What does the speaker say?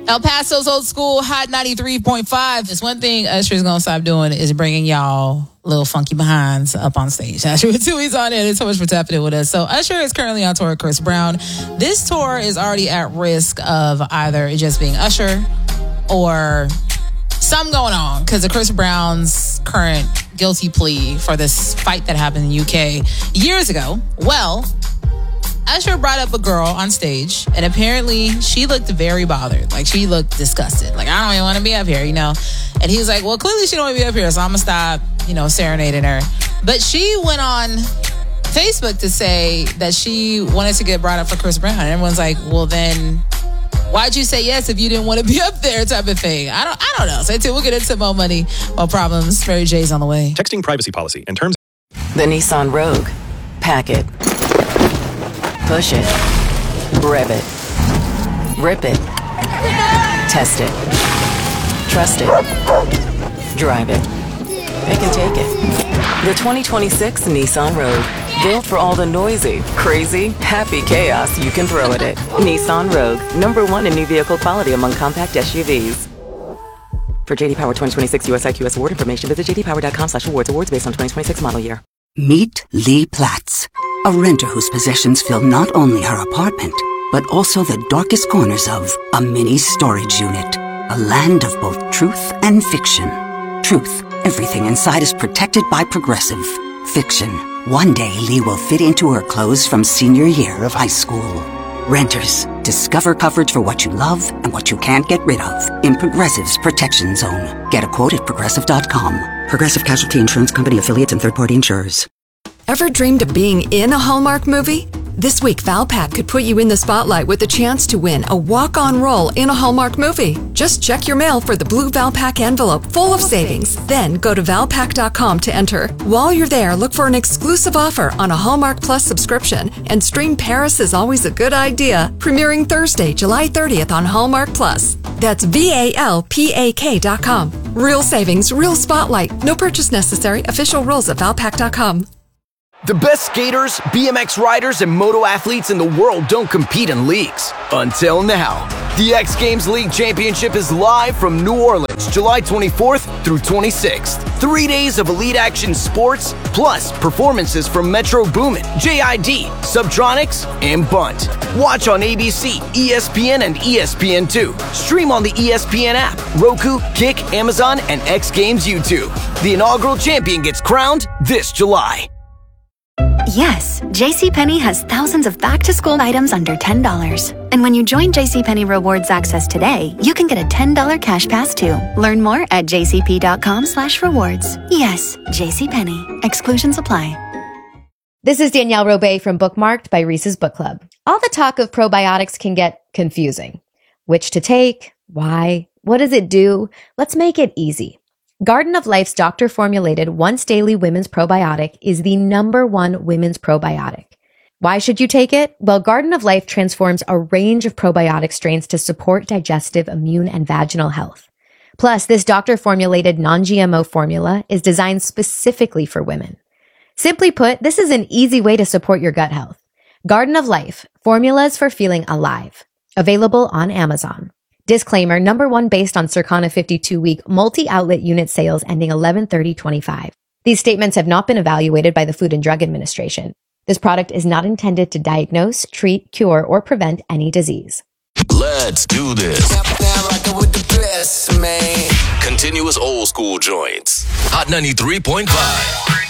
El Paso's Old School Hot 93.5. It's one thing Usher's going to stop doing is bringing y'all little funky behinds up on stage. Actually, with 2 weeks on it, it's so much for tapping in with us. So Usher is currently on tour with Chris Brown. This tour is already at risk of either it just being Usher or something going on because of Chris Brown's current guilty plea for this fight that happened in the UK years ago. Well, Usher brought up a girl on stage, and apparently she looked very bothered. Like, she looked disgusted. Like, I don't even want to be up here, you know? And he was like, well, clearly she don't want to be up here, so I'm going to stop, serenading her. But she went on Facebook to say that she wanted to get brought up for Chris Brown. And everyone's like, well, then why'd you say yes if you didn't want to be up there type of thing? I don't know. Stay tuned. We'll get into more money, more problems. Mary J's on the way. Texting privacy policy and terms. The Nissan Rogue. Pack it. Push it. Rev it. Rip it. Test it. Trust it. Drive it. Pick and take it. The 2026 Nissan Rogue. Built for all the noisy, crazy, happy chaos you can throw at it. Nissan Rogue. #1 in new vehicle quality among compact SUVs. For JD Power 2026 US IQS award information, visit jdpower.com/awards. Awards based on 2026 model year. Meet Lee Platts, a renter whose possessions fill not only her apartment, but also the darkest corners of a mini storage unit. A land of both truth and fiction. Truth, everything inside is protected by Progressive. Fiction, one day Lee will fit into her clothes from senior year of high school. Renters, discover coverage for what you love and what you can't get rid of in Progressive's Protection Zone. Get a quote at Progressive.com. Progressive Casualty Insurance Company affiliates and third-party insurers. Ever dreamed of being in a Hallmark movie? This week, Valpak could put you in the spotlight with the chance to win a walk-on role in a Hallmark movie. Just check your mail for the blue Valpak envelope full of savings. Then go to Valpak.com to enter. While you're there, look for an exclusive offer on a Hallmark Plus subscription and stream Paris is Always a Good Idea, premiering Thursday, July 30th on Hallmark Plus. That's VALPAK.com. Real savings, real spotlight. No purchase necessary. Official rules at Valpak.com. The best skaters, BMX riders, and moto athletes in the world don't compete in leagues. Until now. The X Games League Championship is live from New Orleans, July 24th through 26th. 3 days of elite action sports, plus performances from Metro Boomin, JID, Subtronics, and Bunt. Watch on ABC, ESPN, and ESPN2. Stream on the ESPN app, Roku, Kick, Amazon, and X Games YouTube. The inaugural champion gets crowned this July. Yes, JCPenney has thousands of back-to-school items under $10. And when you join JCPenney Rewards Access today, you can get a $10 cash pass too. Learn more at jcp.com/rewards. Yes, JCPenney. Exclusions apply. This is Danielle Robay from Bookmarked by Reese's Book Club. All the talk of probiotics can get confusing. Which to take? Why? What does it do? Let's make it easy. Garden of Life's doctor-formulated once-daily women's probiotic is the #1 women's probiotic. Why should you take it? Well, Garden of Life transforms a range of probiotic strains to support digestive, immune, and vaginal health. Plus, this doctor-formulated non-GMO formula is designed specifically for women. Simply put, this is an easy way to support your gut health. Garden of Life, formulas for feeling alive. Available on Amazon. Disclaimer, #1 based on Circana 52-week multi-outlet unit sales ending 11/30/25. These statements have not been evaluated by the Food and Drug Administration. This product is not intended to diagnose, treat, cure, or prevent any disease. Let's do this. Continuous old school joints. Hot 93.5.